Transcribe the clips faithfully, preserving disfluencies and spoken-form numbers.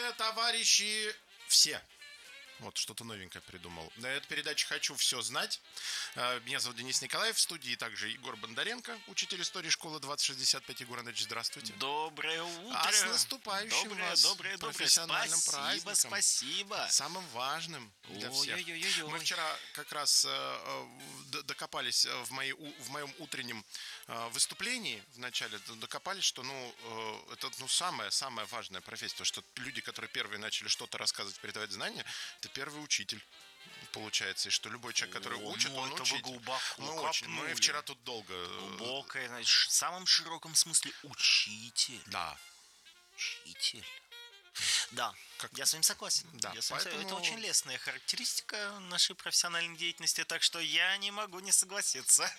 Ура, товарищи все! Вот, что-то новенькое придумал. На этой передаче «Хочу все знать». Меня зовут Денис Николаев. В студии также Егор Бондаренко, учитель истории школы двадцать шестьдесят пять. Егор Андреевич, здравствуйте. Доброе утро. А с наступающим доброе, вас доброе, профессиональным спасибо, праздником. Спасибо, Самым важным для всех. Ой-ой-ой-ой. Мы вчера как раз э, докопались в, моей, в моем утреннем э, выступлении вначале, докопались, что ну, э, это ну, самая, самая важная профессия. Потому что люди, которые первые начали что-то рассказывать, передавать знания, это первый учитель. Получается, и что любой человек, который О, учит, ну он это учитель. вы глубоко Мы, очень, мы вчера тут долго... Глубокое, значит, в самом широком смысле учитель. Да. Учитель. Да, как... я с вами согласен. Да, я с вами поэтому... Это очень лестная характеристика нашей профессиональной деятельности, так что я не могу не согласиться.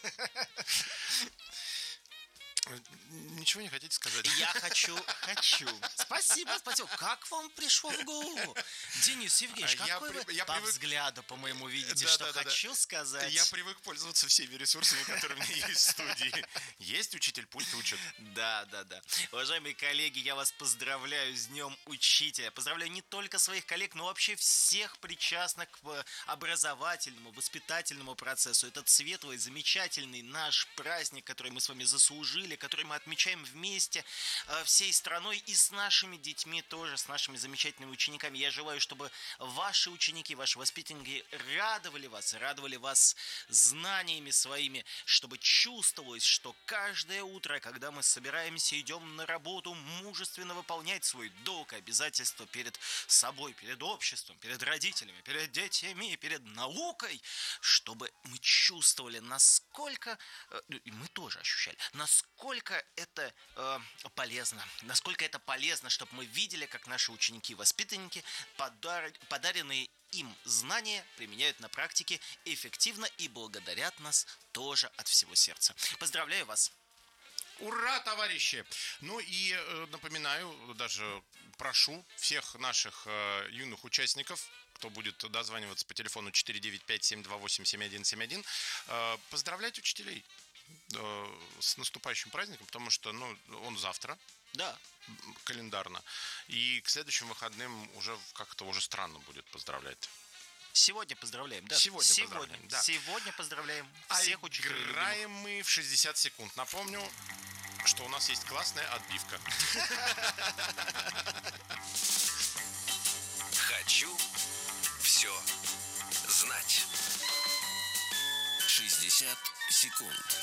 Ничего не хотите сказать? Я хочу, хочу. Спасибо, спасибо. Как вам пришло в голову? Денис Евгеньевич, какой я вы при... я по привык... взгляду, по-моему, видите, да, что да, да, хочу да. сказать. Я привык пользоваться всеми ресурсами, которые у меня есть в студии. Есть учитель, пусть учит. Да, да, да. Уважаемые коллеги, я вас поздравляю с Днем Учителя. Поздравляю не только своих коллег, но вообще всех причастных к образовательному, воспитательному процессу. Этот светлый, замечательный наш праздник, который мы с вами заслужили, который мы отмечаем вместе э, всей страной и с нашими детьми тоже, с нашими замечательными учениками. Я желаю, чтобы ваши ученики, ваши воспитанники радовали вас, радовали вас знаниями своими, чтобы чувствовалось, что каждое утро, когда мы собираемся, идем на работу, мужественно выполнять свой долг и обязательства перед собой, перед обществом, перед родителями, перед детьми, перед наукой, чтобы мы чувствовали, насколько, э, и мы тоже ощущали, насколько это э, полезно, насколько это полезно, чтобы мы видели, как наши ученики и воспитанники подар... подаренные им знания применяют на практике эффективно и благодарят нас тоже от всего сердца. Поздравляю вас! Ура, товарищи! Ну и э, напоминаю, даже прошу всех наших э, юных участников, кто будет дозваниваться по телефону четыре девять пять семь два восемь семь один семь один, э, поздравлять учителей э, с наступающим праздником, потому что ну, он завтра. Да. Календарно. И к следующим выходным уже как-то уже странно будет поздравлять. Сегодня поздравляем, да? Сегодня, Сегодня поздравляем, да. Сегодня поздравляем а всех учителей. Играем мы в шестьдесят секунд. Напомню, что у нас есть классная отбивка. Хочу все знать. шестьдесят секунд.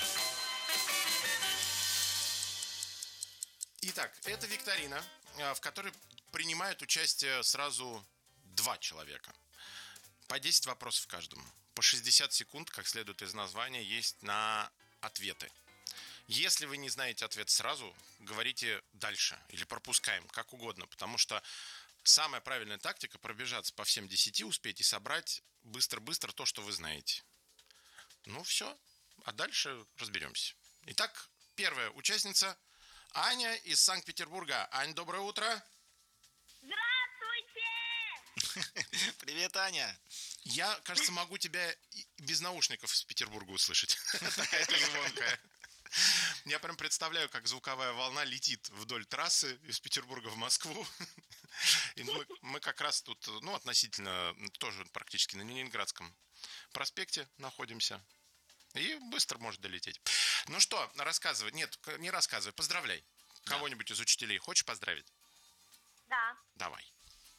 Итак, это викторина, в которой принимают участие сразу два человека. По десять вопросов каждому. По шестьдесят секунд, как следует из названия, есть на ответы. Если вы не знаете ответ сразу, говорите дальше или пропускаем, как угодно. Потому что самая правильная тактика – пробежаться по всем десяти, успеть и собрать быстро-быстро то, что вы знаете. Ну, все. А дальше разберемся. Итак, первая участница – Аня из Санкт-Петербурга. Ань, доброе утро. Здравствуйте! Привет, Аня. Я, кажется, могу тебя без наушников из Петербурга услышать. Такая ты звонкая. Я прям представляю, как звуковая волна летит вдоль трассы из Петербурга в Москву. И мы, мы как раз тут, ну, относительно, тоже практически на Ленинградском проспекте находимся. И быстро может долететь. Ну что, рассказывай. Нет, не рассказывай, поздравляй. Да. Кого-нибудь из учителей хочешь поздравить? Да. Давай.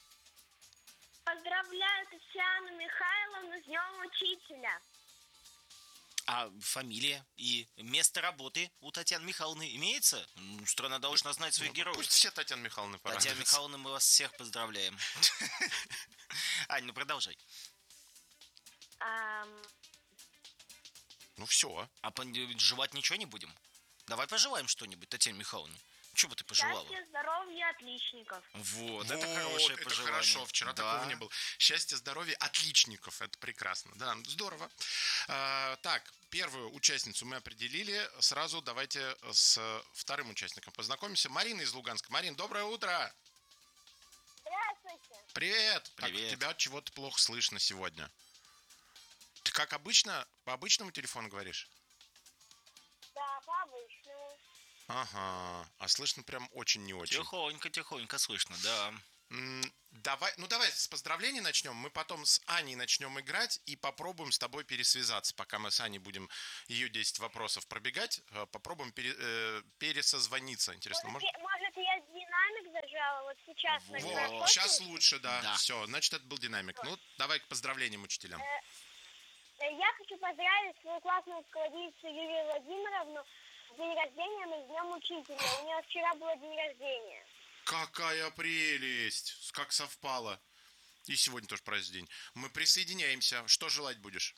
Поздравляю Татьяну Михайловну с Днем Учителя. А фамилия и место работы у Татьяны Михайловны имеется? Страна должна знать своих ну, героев. Пусть все Татьяны Михайловны порадуются. Татьяна Михайловна, мы вас всех поздравляем. Ань, ну продолжай. Ну все. А жевать ничего не будем? Давай пожелаем что-нибудь, Татьяна Михайловна. Что бы ты пожелала? Счастья, здоровья, отличников. Вот, Вот, это хорошее это пожелание. хорошо, вчера да. такого не было. Счастья, здоровья, отличников, это прекрасно. Да, здорово. А, так, первую участницу мы определили. Сразу давайте с вторым участником познакомимся. Марина из Луганска. Марин, доброе утро. Здравствуйте. Привет. Привет. Как тебя чего-то плохо слышно сегодня. Ты как обычно, по обычному телефону говоришь? Да, по обычному. Ага, а слышно прям очень не очень. Тихонько, тихонько слышно, да. М, Давай, ну давай с поздравлений начнем. Мы потом с Аней начнем играть и попробуем с тобой пересвязаться. Пока мы с Аней будем ее десять вопросов пробегать, э, попробуем пере- э, пересозвониться. Интересно, Может, может? я, может, я динамик зажала? Вот сейчас. Вот. наверное, Вот, сейчас слышно? лучше, да. Да. Все, значит, это был динамик. Ну, давай к поздравлениям учителям. Э, Я хочу поздравить свою классную руководительницу Юлию Владимировну с день рождения, но с Днем Учителя. У нее вчера было день рождения. Какая прелесть! Как совпало. И сегодня тоже праздник день. Мы присоединяемся. Что желать будешь?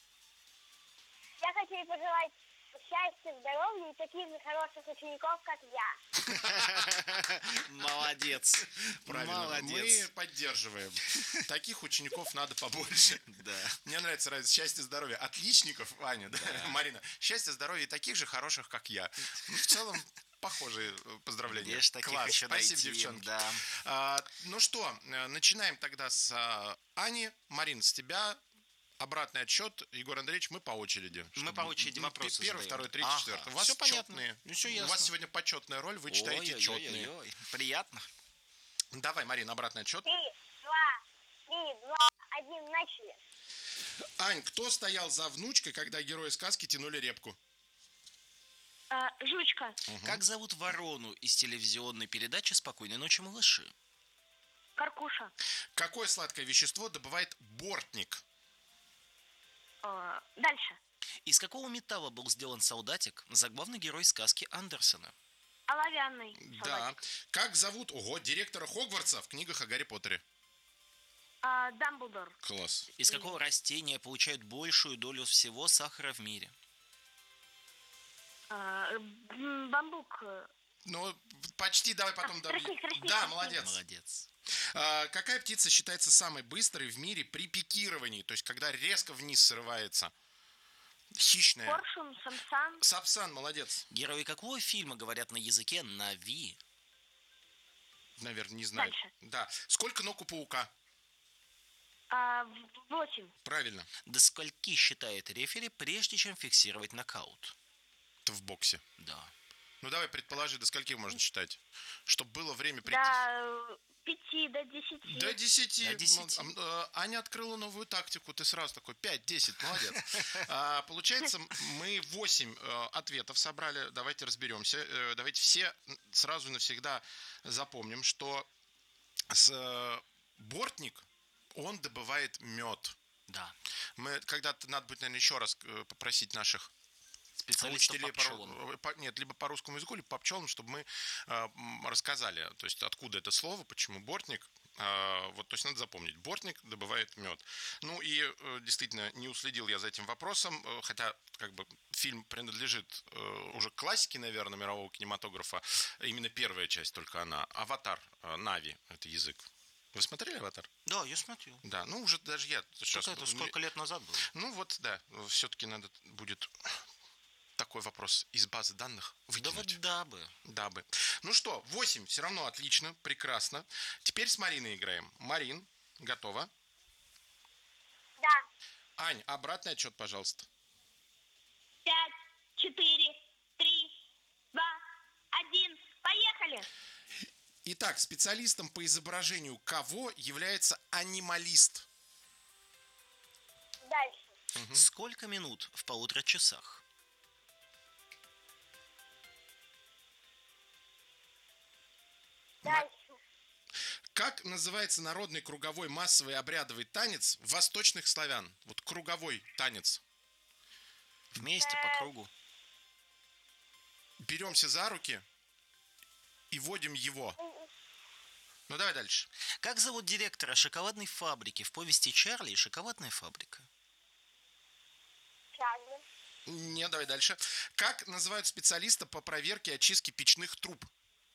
Я хочу ей пожелать счастья, здоровья и таких же хороших учеников, как я. Молодец. Правильно. Мы Молодец. поддерживаем. Таких учеников надо побольше. Да. Мне нравится разница. Счастья, здоровья. Отличников, Аня, да? Марина. Счастья, здоровья и таких же хороших, как я. Ну, в целом, похожие э, поздравления. Где ж таких Класс. еще Спасибо, найти? девчонки. Да. А, ну что, э, начинаем тогда с а, Ани. Марин, с тебя обратный отсчет. Егор Андреевич, мы по очереди. Мы Чтобы- по очереди ну, вопросы Первый, задаем. второй, третий, Ага, четвертый. У вас всё понятно. четные. Ну, всё У ясно. вас сегодня почетная роль, вы читаете четные. Ой-ой-ой-ой. Приятно. Давай, Марин, обратный отсчет. Три, два, три, два, один, начали. Ань, кто стоял за внучкой, когда герои сказки тянули репку? А, жучка. Как зовут ворону из телевизионной передачи «Спокойной ночи, малыши»? Каркуша. Какое сладкое вещество добывает бортник? А, дальше. Из какого металла был сделан солдатик, заглавный герой сказки Андерсона? Оловянный. Да. Как зовут, ого, директора Хогвартса в книгах о Гарри Поттере? А, Дамблдор. Класс. Из какого растения получают большую долю всего сахара в мире? А, м, бамбук. Ну, почти, давай потом... А, дам- тростник, тростник, Да, тростник. молодец. Молодец. А, какая птица считается самой быстрой в мире при пикировании? То есть, когда резко вниз срывается. Хищная. Коршун, самсан. Сапсан, молодец. Герои какого фильма говорят на языке Нави? Наверное, не знаю. Дальше. Да. Сколько ног у паука? А, в- восемь. Правильно. До скольки считает рефери, прежде чем фиксировать нокаут? Это в боксе. Да. Ну, давай предположи, до скольки можно считать? Чтобы было время прийти. До пяти, до десяти. До десяти. До десяти. Ну, а, э, Аня открыла новую тактику. Ты сразу такой, пять, десять, молодец. А, получается, мы восемь э, ответов собрали. Давайте разберемся. Э, давайте все сразу и навсегда запомним, что с, э, бортник, он добывает мед. Да. Мы когда-то надо будет, наверное, еще раз э, попросить наших Специалистов по учителей пчелам. по- по- нет, либо по русскому языку, либо по пчелам, чтобы мы э, м, рассказали, то есть откуда это слово, почему бортник. Э, вот, то есть надо запомнить, бортник добывает мед. Ну и э, действительно не уследил я за этим вопросом, э, хотя как бы фильм принадлежит э, уже к классике, наверное, мирового кинематографа. Именно первая часть только она. Аватар, э, Нави, это язык. Вы смотрели «Аватар»? Да, я смотрел. Да, ну уже даже я сейчас... Сколько это, сколько лет назад было? Ну вот, да, все-таки надо будет такой вопрос из базы данных Да выкинуть. вот да бы. Дабы. Ну что, восемь, все равно отлично, прекрасно. Теперь с Мариной играем. Марин, готова? Да. Ань, обратный отчет, пожалуйста. Пять, четыре, три, два, один. Поехали. Итак, специалистом по изображению кого является анималист? Дальше. Сколько минут в полутора часах? Дальше. Как называется народный круговой массовый обрядовый танец восточных славян? Вот круговой танец. Вместе по кругу. Беремся за руки и водим его. Ну, давай дальше. Как зовут директора шоколадной фабрики в повести «Чарли и шоколадная фабрика»? Чарли. Не, давай дальше. Как называют специалиста по проверке и очистке печных труб?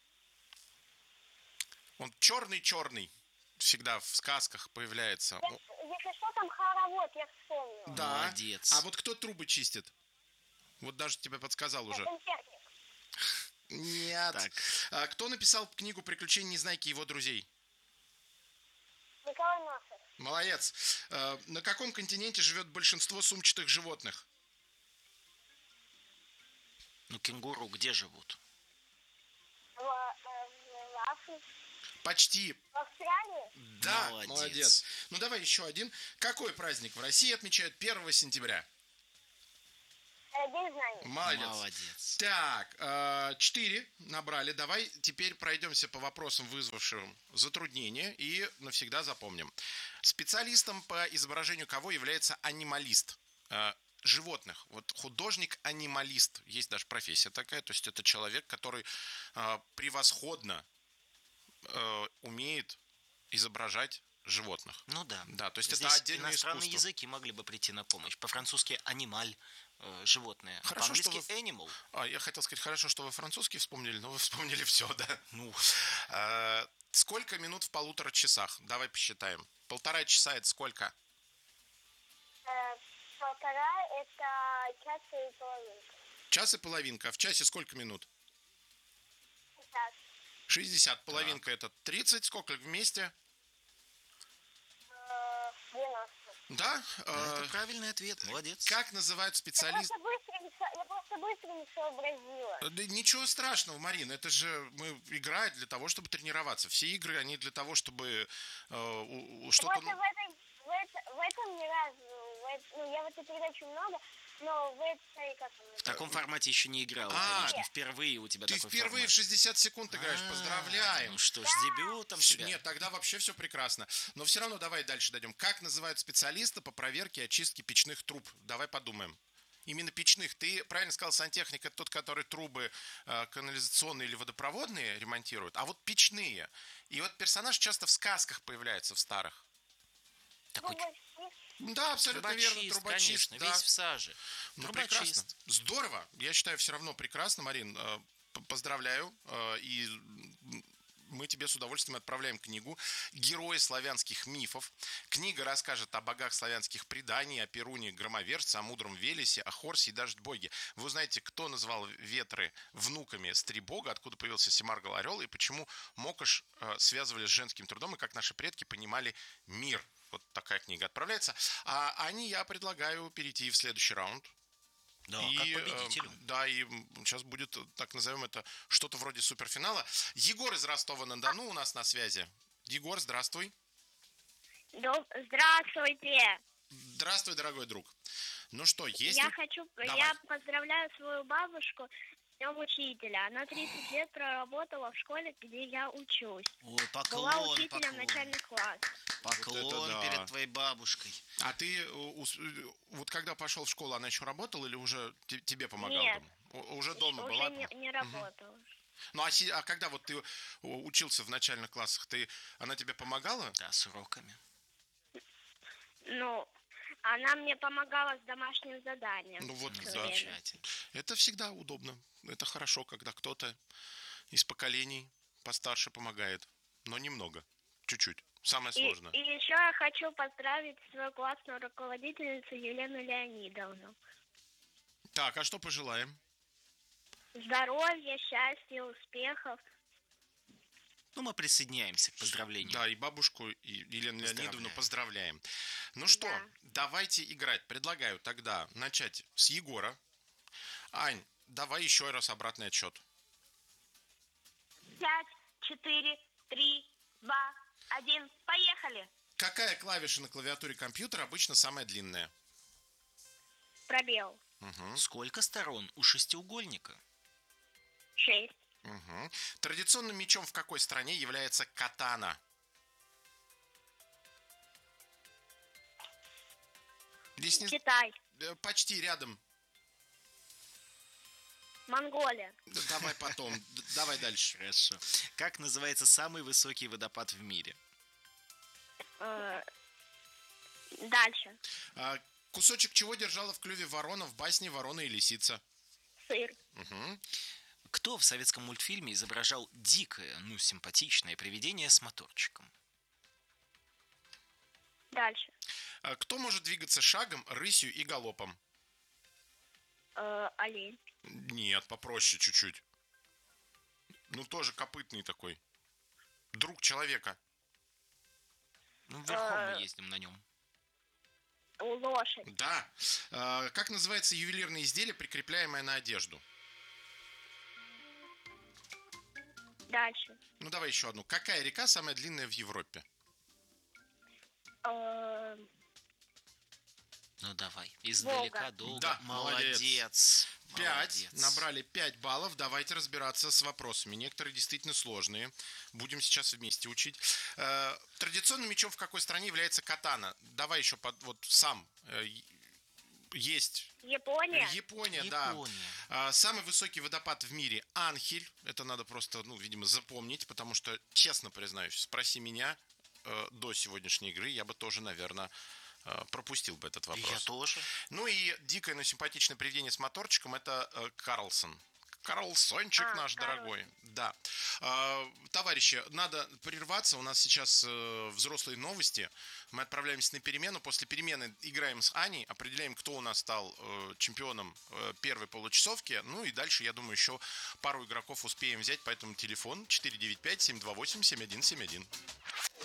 Он черный-черный. Всегда в сказках появляется. О, Если что, там хоровод, я вспомнила. да. Молодец. А вот кто трубы чистит? Вот даже тебе подсказал уже. Сантехник. Нет. Так. А кто написал книгу «Приключения Незнайки и его друзей»? Николай Носов. Молодец. А, на каком континенте живет большинство сумчатых животных? Ну, кенгуру где живут? В, э, в Африке. Почти. В Австралии. Да, Молодец. молодец. Ну, давай еще один. Какой праздник в России отмечают первого сентября? Э, День знаний. Молодец. Молодец. Так, э, четыре набрали. Давай теперь пройдемся по вопросам, вызвавшим затруднения, и навсегда запомним. Специалистом по изображению кого является анималист? Э, животных. Вот художник-анималист. Есть даже профессия такая. То есть это человек, который э, превосходно э, умеет изображать животных. Ну да. Да, то есть Здесь это отдельное иностранные искусство. языки могли бы прийти на помощь. По-французски «анималь» э, – животное. Хорошо, что По-английски вы- «animal». А, я хотел сказать, хорошо, что вы французский вспомнили, но вы вспомнили все, да? Ну, Э, Сколько минут в полутора часах? Давай посчитаем. Полтора часа это сколько? Э, Полтора – это час и половинка. Час и половинка. А в часе сколько минут? Час. шестьдесят. Половинка это тридцать. Сколько вместе? Э, девяносто. Да? Э, это правильный ответ. Молодец. Как называют Я специалист? просто быстро не со- я просто быстро не сообразила. Да ничего страшного, Марина. Это же мы играем для того, чтобы тренироваться. Все игры, они для того, чтобы э, у- у- что-то... Просто в, этой, в, это- в этом ни разу, в эт- ну, я в этой передаче много, но в этой, как она В таком формате еще не играла, А, конечно. Впервые у тебя Ты такой впервые формат. в шестьдесят секунд играешь. А, Поздравляем. Ну что ж, с дебютом Вс- тебя. Нет, тогда вообще все прекрасно. Но все равно давай дальше дойдем. Как называют специалиста по проверке и очистке печных труб? Давай подумаем. Именно печных. Ты правильно сказал, сантехник это тот, который трубы э, канализационные или водопроводные ремонтирует, а вот печные. И вот персонаж часто в сказках появляется, в старых. Такой Да, абсолютно верно, трубочист, трубочист. конечно, да. весь в саже. Ну, Трубочист. прекрасно. Здорово. Я считаю, все равно прекрасно, Марин. Э, п- Поздравляю. Э, И м, мы тебе с удовольствием отправляем книгу «Герои славянских мифов». Книга расскажет о богах славянских преданий, о Перуне Громоверце, о мудром Велесе, о Хорсе и Дождь-боге. Вы узнаете, кто назвал ветры внуками Стрибога, откуда появился Семаргл Орел и почему Мокош э, связывали с женским трудом и как наши предки понимали мир. Вот такая книга отправляется. А Ане я предлагаю перейти в следующий раунд. Да, И, как э, победителю. да, и сейчас будет, э, так назовем это, что-то вроде суперфинала. Егор из Ростова-на-Дону у нас на связи. Егор, здравствуй. Здравствуйте. Здравствуй, дорогой друг. Ну что, есть Я ли- хочу, Давай. я поздравляю свою бабушку с днем учителя. Она тридцать лет проработала в школе, где я учусь. Ой, Была поклон, учителем поклон. начальных классов. Поклон Вот это да. перед твоей бабушкой. А ты э, ус- э, вот когда пошел в школу, она еще работала или уже те- тебе помогала Нет. дома? У- Уже дома Уже была? не, не работала. Ну, а, си- а когда вот ты э, учился в начальных классах, ты, она тебе помогала? Да, с уроками. Ну, она мне помогала с домашним заданием. Ну вот, Ну, да. замечательно. Это всегда удобно. Это хорошо, когда кто-то из поколений постарше помогает. Но немного. Чуть-чуть. Самое И, сложное. и еще я хочу поздравить свою классную руководительницу Елену Леонидовну. Так, а что пожелаем? Здоровья, счастья, успехов. Ну, мы присоединяемся к поздравлению. Да, и бабушку, и Елену Поздравляю. Леонидовну поздравляем. Ну что, Да. давайте играть. Предлагаю тогда начать с Егора. Ань, давай еще раз обратный отсчет. Пять, четыре, три, два, один. Поехали. Какая клавиша на клавиатуре компьютера обычно самая длинная? Пробел. Угу, Сколько сторон у шестиугольника? Шесть. угу. Традиционным мечом в какой стране является катана? Здесь не... Китай. э, почти рядом. Монголия. Да, давай потом. Д- Давай дальше. Хорошо. Как называется самый высокий водопад в мире? Э, Дальше. А, кусочек чего держала в клюве ворона в басне «Ворона и лисица»? Сыр. Угу. Кто в советском мультфильме изображал дикое, ну, симпатичное привидение с моторчиком? Дальше. А, кто может двигаться шагом, рысью и галопом? Э, Олень. Нет, попроще чуть-чуть. Ну, тоже копытный такой. Друг человека. Ну, верхом мы Э. ездим на нем. Лошадь. Да. А, как называется ювелирное изделие, прикрепляемое на одежду? Дальше. Ну, давай еще одну. Какая река самая длинная в Европе? Э, Ну давай, издалека Волга. долго. Да, молодец. Пять. Молодец. Набрали пять баллов. Давайте разбираться с вопросами. Некоторые действительно сложные. Будем сейчас вместе учить. Э, Традиционным мечом в какой стране является катана? Давай еще под, вот сам. э, Есть Япония. Япония, да. Япония. А, Самый высокий водопад в мире Анхель. Это надо просто, ну, видимо, запомнить, потому что, честно признаюсь, спроси меня э, до сегодняшней игры, я бы тоже, наверное, э, пропустил бы этот И вопрос. я тоже. Ну и дикое, но симпатичное привидение с моторчиком — это э, Карлсон. Карлсончик А, наш Карлсон. дорогой. Да. А, товарищи, надо прерваться. У нас сейчас э, взрослые новости. Мы отправляемся на перемену. После перемены играем с Аней, определяем, кто у нас стал э, чемпионом э, первой получасовки. Ну и дальше, я думаю, еще пару игроков успеем взять. Поэтому телефон четыре девять пять семь два восемь семь один семь один.